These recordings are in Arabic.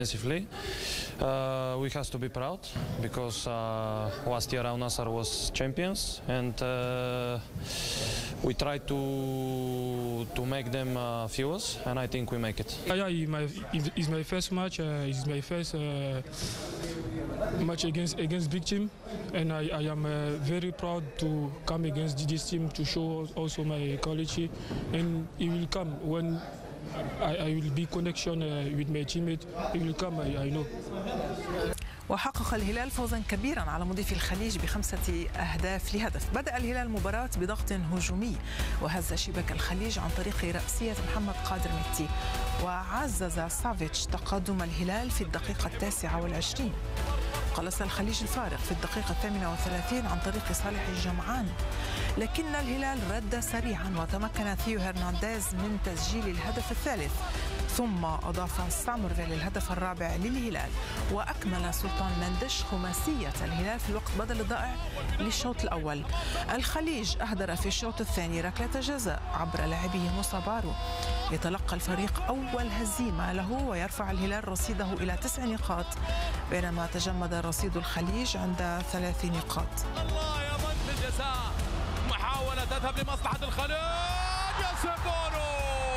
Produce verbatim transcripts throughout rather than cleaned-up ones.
Defensively, uh, we have to be proud because uh, last year Al Nassr was champions, and uh, we try to to make them uh, feel us, and I think we make it. Yeah, it's my, it's my first match. Uh, it's my first uh, match against against big team, and I, I am uh, very proud to come against this team to show also my quality, and it will come when I, I will be connection uh, with my teammate. It will come, I, I know. وحقق الهلال فوزا كبيرا على مضيف الخليج بخمسة أهداف لهدف. بدأ الهلال المباراة بضغط هجومي وهز شباك الخليج عن طريق رأسية محمد قادر متي، وعزز سافيتش تقدم الهلال في الدقيقة التاسعة والعشرين. قلص الخليج الفارق في الدقيقة الثامنة والثلاثين عن طريق صالح الجمعان، لكن الهلال رد سريعا وتمكن ثيو هرنانديز من تسجيل الهدف الثالث، ثم أضاف سامرفيل الهدف الرابع للهلال، وأكمل سلطان مندش خماسية الهلال في الوقت بدل الضائع للشوط الأول. الخليج أهدر في الشوط الثاني ركلة جزاء عبر لاعبه موسى بارو. يتلقى الفريق أول هزيمة له ويرفع الهلال رصيده إلى تسع نقاط، بينما تجمد رصيد الخليج عند ثلاث نقاط. الله يا ضربة الجزاء، محاولة تذهب لمصلحة الخليج. يا سيمبونو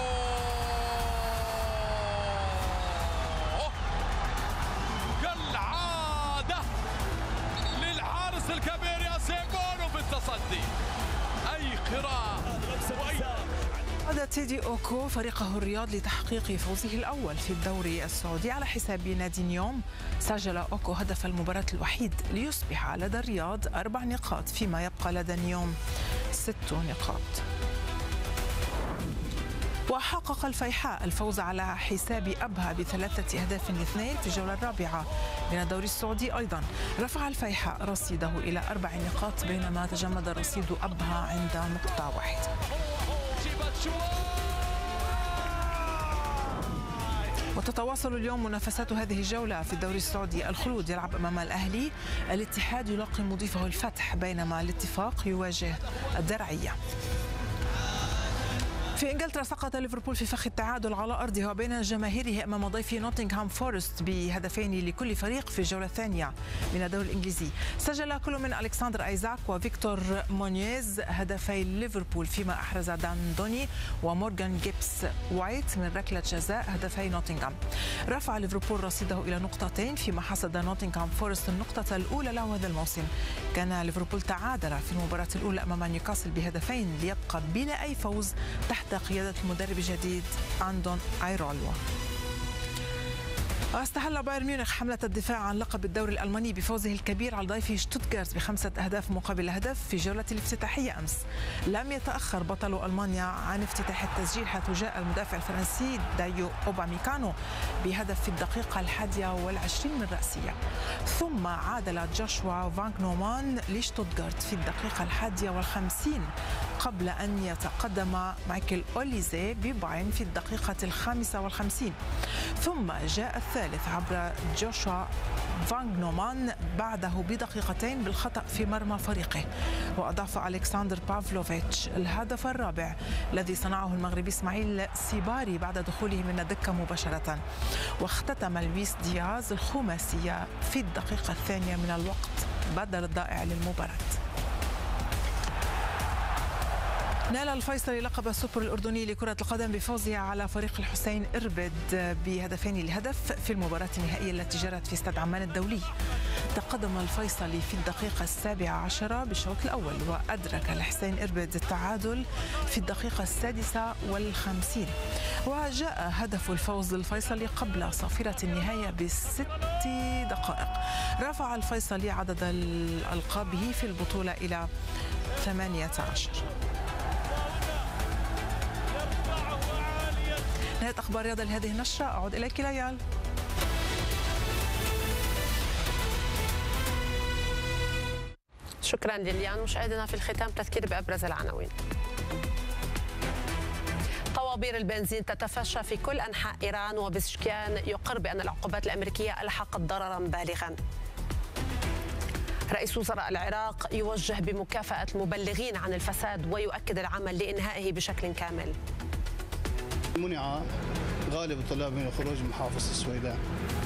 كالعادة للحارس الكبير يا سيمبونو في التصدي. أي قراءة وأي عاد تيدي أوكو فريقه الرياض لتحقيق فوزه الأول في الدوري السعودي على حساب نادي نيوم. سجل أوكو هدف المباراة الوحيد ليصبح لدى الرياض أربع نقاط، فيما يبقى لدى نيوم ست نقاط. وحقق الفيحاء الفوز على حساب أبها بثلاثة أهداف لاثنين في الجولة الرابعة من الدوري السعودي. أيضا رفع الفيحاء رصيده إلى أربع نقاط، بينما تجمد رصيد أبها عند نقطة واحدة. وتتواصل اليوم منافسات هذه الجولة في الدوري السعودي. الخلود يلعب أمام الأهلي، الاتحاد يلاقي مضيفه الفتح، بينما الاتفاق يواجه الدرعية. في إنجلترا سقط ليفربول في فخ التعادل على أرضه وبين جماهيره أمام ضيفه نوتنغهام فورست بهدفين لكل فريق في الجولة الثانية من الدوري الإنجليزي. سجل كل من ألكسندر أيزاك وفيكتور مونيز هدفي ليفربول، فيما أحرز دان دوني ومورغان جيبس وايت من ركلة جزاء هدفي نوتنغهام. رفع ليفربول رصيده إلى نقطتين، فيما حصد نوتنغهام فورست النقطة الأولى له هذا الموسم. كان ليفربول تعادل في المباراة الأولى أمام نيوكاسل بهدفين ليبقى بلا أي فوز تحت قيادة المدرب الجديد أندون ايرولوا. واستهل بايرن ميونخ حملة الدفاع عن لقب الدوري الألماني بفوزه الكبير على ضيفه شتوتغارت بخمسة أهداف مقابل هدف في جولة الافتتاحية أمس. لم يتأخر بطل ألمانيا عن افتتاح التسجيل، حيث جاء المدافع الفرنسي دايو أوباميكانو بهدف في الدقيقة الحادية والعشرين من رأسية. ثم عادل جوشوا فانكنومان لشتوتغارت في الدقيقة الحادية والخمسين، قبل أن يتقدم مايكل أوليزي بباين في الدقيقة الخامسة والخمسين. ثم جاء الثالث عبر جوشوا فانكنومان بعده بدقيقتين بالخطأ في مرمى فريقه. وأضاف ألكسندر بافلوفيتش الهدف الرابع الذي صنعه المغربي إسماعيل سيباري بعد دخوله من الدكة مباشرة. واختتم لويس دياز الخماسية في الدقيقة الثانية من الوقت بدل الضائع للمباراة. نال الفيصلي لقب السوبر الأردني لكرة القدم بفوزها على فريق الحسين إربد بهدفين لهدف في المباراة النهائية التي جرت في استاد عمان الدولي. تقدم الفيصلي في الدقيقة السابعة عشرة بالشوط الأول، وأدرك الحسين إربد التعادل في الدقيقة السادسة والخمسين. وجاء هدف الفوز للفيصلي قبل صافرة النهاية بست دقائق. رفع الفيصلي عدد ألقابه في البطولة إلى ثمانية عشر. نهاية أخبار رياضة لهذه النشرة، أعود إليك ليال. شكرا ليليان. مشاهدينا في الختام تذكير بأبرز العناوين. طوابير البنزين تتفشى في كل أنحاء إيران، وبزشكيان يقر بأن العقوبات الأمريكية ألحقت ضررا بالغا. رئيس وزراء العراق يوجه بمكافأة المبلغين عن الفساد ويؤكد العمل لإنهائه بشكل كامل. منع غالب الطلاب من الخروج من محافظة السويداء.